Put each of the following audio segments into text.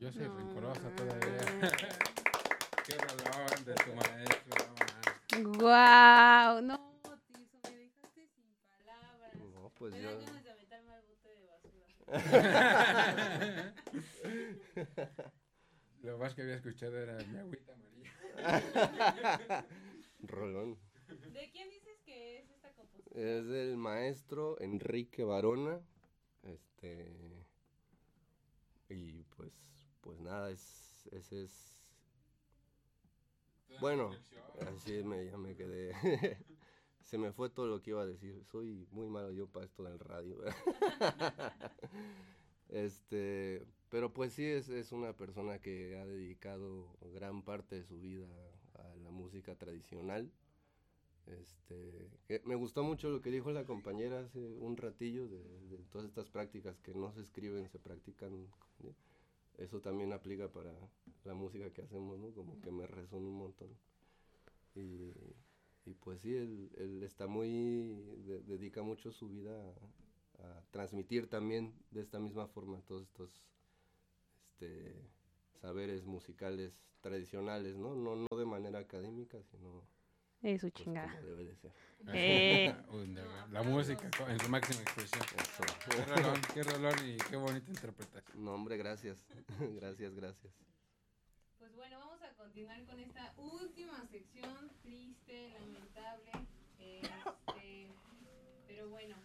Yo soy No. rencorosa todavía. Qué rolón de tu maestro, no manches. Guau, no, Tizo, me dejaste sin palabras. No, pues Me yo... dan ganas de aventarme al bote de basura. Lo más que había escuchado era mi agüita amarilla. Rolón. ¿De quién dices que es esta composición? Es del maestro Enrique Barona. Y pues nada, ese es... Bueno, así ya me quedé. Se me fue todo lo que iba a decir. Soy muy malo yo para esto del radio. Pero pues sí, es una persona que ha dedicado gran parte de su vida a la música tradicional. Que me gustó mucho lo que dijo la compañera hace un ratillo de todas estas prácticas que no se escriben, se practican. ¿Sí? Eso también aplica para la música que hacemos, ¿no? Como que me resonó un montón. Y pues sí, él está dedica mucho su vida a transmitir también de esta misma forma todos estos saberes musicales tradicionales, ¿no? No de manera académica, sino Eso, pues chingada. como debe de ser. La música en su máxima expresión. Eso. Qué rolón y qué bonita interpretación. No, hombre, gracias. Gracias. Pues bueno, vamos a continuar con esta última sección triste, lamentable. Pero bueno.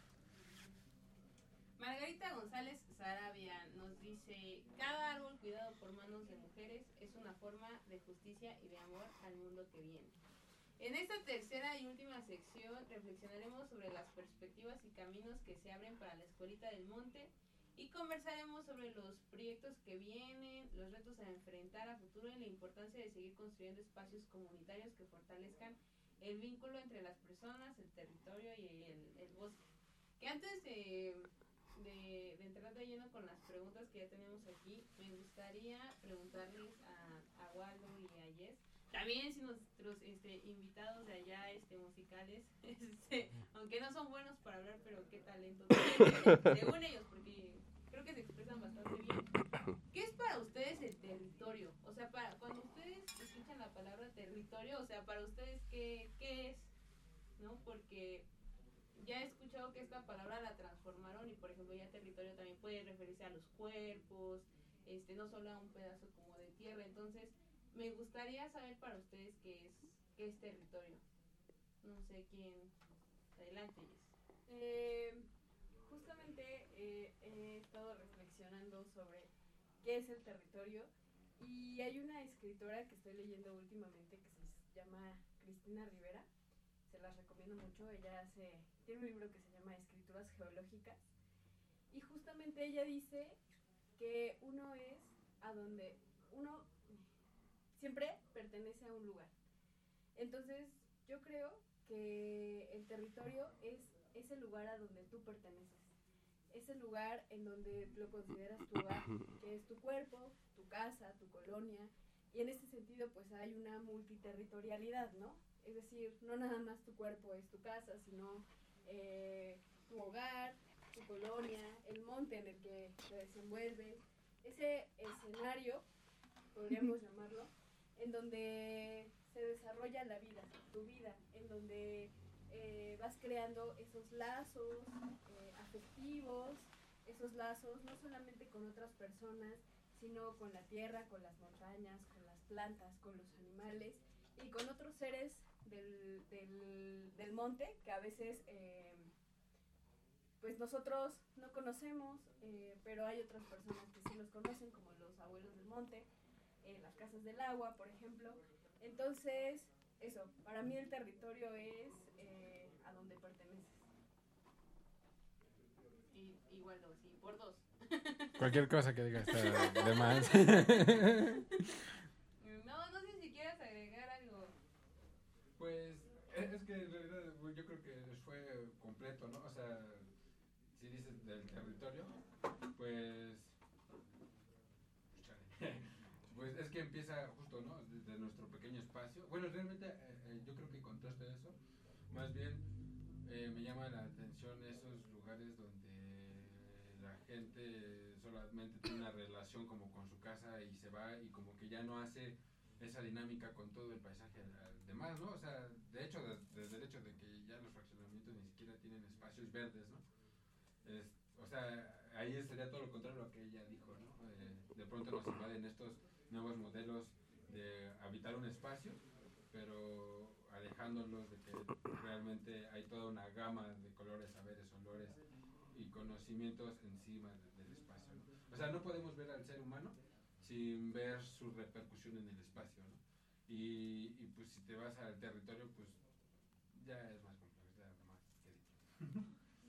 Margarita González Sarabia nos dice: cada árbol cuidado por manos de mujeres es una forma de justicia y de amor al mundo que viene. En esta tercera y última sección reflexionaremos sobre las perspectivas y caminos que se abren para la Escuelita del Monte y conversaremos sobre los proyectos que vienen, los retos a enfrentar a futuro y la importancia de seguir construyendo espacios comunitarios que fortalezcan el vínculo entre las personas, el territorio y el bosque. Que antes de entrar de lleno con las preguntas que ya tenemos aquí, me gustaría preguntarles a Waldo y a Jess, también si nuestros invitados de allá musicales, aunque no son buenos para hablar, pero qué talento tienen, según ellos, porque creo que se expresan bastante bien. ¿Qué es para ustedes el territorio? O sea, cuando ustedes escuchan la palabra territorio, o sea, para ustedes, ¿qué es? ¿No? Porque ya he escuchado que esta palabra la transformaron y, por ejemplo, ya territorio también puede referirse a los cuerpos, no solo a un pedazo como de tierra. Entonces, me gustaría saber para ustedes qué es territorio. No sé quién. Adelante, Jess. Justamente he estado reflexionando sobre qué es el territorio y hay una escritora que estoy leyendo últimamente que se llama Cristina Rivera. Se las recomiendo mucho. Ella tiene un libro que se llama Escrituras Geológicas y justamente ella dice que uno es a donde uno siempre pertenece a un lugar. Entonces yo creo que el territorio es ese lugar a donde tú perteneces, ese lugar en donde lo consideras tu hogar, que es tu cuerpo, tu casa, tu colonia, y en este sentido pues hay una multiterritorialidad, ¿no? Es decir, no nada más tu cuerpo es tu casa, sino tu hogar, tu colonia, el monte en el que te desenvuelves, ese escenario, podríamos llamarlo, en donde se desarrolla la vida, tu vida, en donde vas creando esos lazos afectivos, esos lazos no solamente con otras personas, sino con la tierra, con las montañas, con las plantas, con los animales y con otros seres del monte que a veces pues nosotros no conocemos, pero hay otras personas que sí los conocen, como los abuelos del monte, las casas del agua, por ejemplo. Entonces, eso, para mí el territorio es a donde perteneces. Igual, sí, por dos. Cualquier cosa que digas está de más. No sé si quieres agregar algo. Pues es que en realidad yo creo que les fue completo, ¿no? O sea, si dices del territorio, pues pues es que empieza justo, ¿no? Desde nuestro pequeño espacio. Bueno, realmente yo creo que contrasta eso. Más bien me llama la atención esos lugares donde la gente solamente tiene una relación como con su casa y se va y como que ya no hace esa dinámica con todo el paisaje demás, ¿no? O sea, de hecho, desde el hecho de que ya los fraccionamientos ni siquiera tienen espacios verdes, ¿no? O sea, ahí sería todo lo contrario a lo que ella dijo, ¿no? De pronto nos invaden estos nuevos modelos de habitar un espacio, pero alejándolos de que realmente hay toda una gama de colores, saberes, olores y conocimientos encima del espacio, ¿no? O sea, no podemos ver al ser humano sin ver su repercusión en el espacio, ¿no? Y pues si te vas al territorio, pues ya es más complejo, ya más que dicho.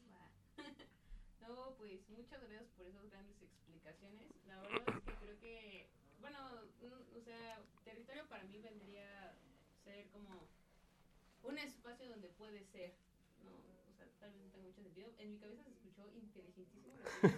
No, pues muchas gracias por esas grandes explicaciones. La verdad es que creo que, bueno, o sea, territorio para mí vendría a ser como un espacio donde puede ser, ¿no? O sea, tal vez no tenga mucho sentido. En mi cabeza se escuchó inteligentísimo,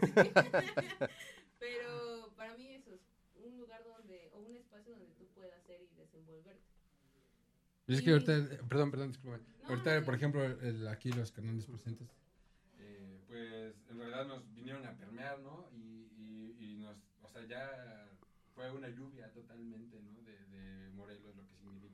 pero para mí eso es un lugar donde, o un espacio donde tú puedas ser y desenvolverte. Es que ahorita, perdón, disculpa. No, Ahorita, no, por ejemplo, aquí los canales presentes, pues en realidad nos vinieron a permear, ¿no? Y nos, o sea, ya fue una lluvia totalmente, ¿no? De Morelos, lo que significa